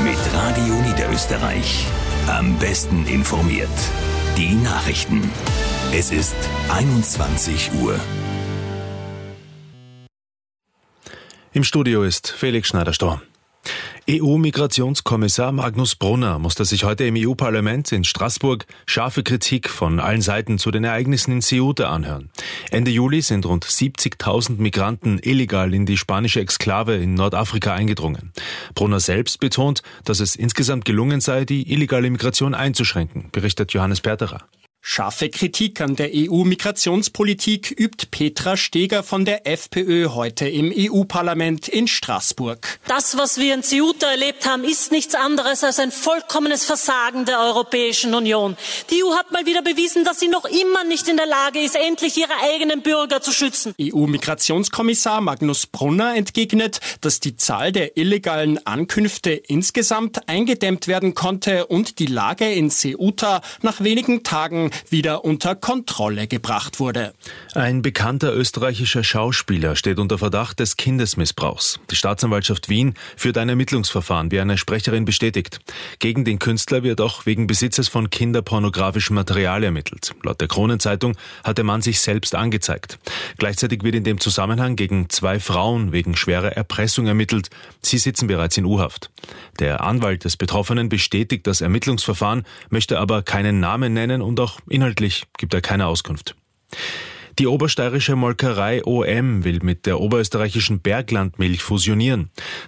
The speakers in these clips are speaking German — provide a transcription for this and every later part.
Mit Radio Niederösterreich. Am besten informiert. Die Nachrichten. Es ist 21 Uhr. Im Studio ist Felix Schneider-Storr. EU-Migrationskommissar Magnus Brunner musste sich heute im EU-Parlament in Straßburg scharfe Kritik von allen Seiten zu den Ereignissen in Ceuta anhören. Ende Juli sind rund 70.000 Migranten illegal in die spanische Exklave in Nordafrika eingedrungen. Brunner selbst betont, dass es insgesamt gelungen sei, die illegale Migration einzuschränken, berichtet Johannes Perterer. Scharfe Kritik an der EU-Migrationspolitik übt Petra Steger von der FPÖ heute im EU-Parlament in Straßburg. Das, was wir in Ceuta erlebt haben, ist nichts anderes als ein vollkommenes Versagen der Europäischen Union. Die EU hat mal wieder bewiesen, dass sie noch immer nicht in der Lage ist, endlich ihre eigenen Bürger zu schützen. EU-Migrationskommissar Magnus Brunner entgegnet, dass die Zahl der illegalen Ankünfte insgesamt eingedämmt werden konnte und die Lage in Ceuta nach wenigen Tagen wieder unter Kontrolle gebracht wurde. Ein bekannter österreichischer Schauspieler steht unter Verdacht des Kindesmissbrauchs. Die Staatsanwaltschaft Wien führt ein Ermittlungsverfahren, wie eine Sprecherin bestätigt. Gegen den Künstler wird auch wegen Besitzes von kinderpornografischem Material ermittelt. Laut der Kronenzeitung hat der Mann sich selbst angezeigt. Gleichzeitig wird in dem Zusammenhang gegen 2 Frauen wegen schwerer Erpressung ermittelt. Sie sitzen bereits in U-Haft. Der Anwalt des Betroffenen bestätigt das Ermittlungsverfahren, möchte aber keinen Namen nennen und auch inhaltlich gibt er keine Auskunft. Die obersteirische Molkerei OM will mit der oberösterreichischen Berglandmilch fusionieren.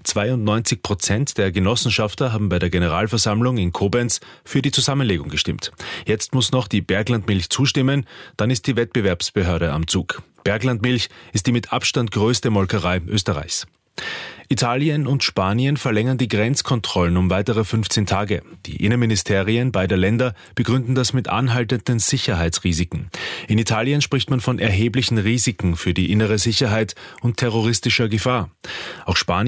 92% der Genossenschafter haben bei der Generalversammlung in Koblenz für die Zusammenlegung gestimmt. Jetzt muss noch die Berglandmilch zustimmen, dann ist die Wettbewerbsbehörde am Zug. Berglandmilch ist die mit Abstand größte Molkerei Österreichs. Italien und Spanien verlängern die Grenzkontrollen um weitere 15 Tage. Die Innenministerien beider Länder begründen das mit anhaltenden Sicherheitsrisiken. In Italien spricht man von erheblichen Risiken für die innere Sicherheit und terroristischer Gefahr. Auch Spanien